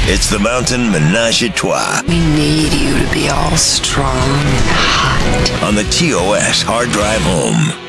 It's the Mountain Menage a Trois. We need you to be all strong and hot. On the TOS Hard Drive Home.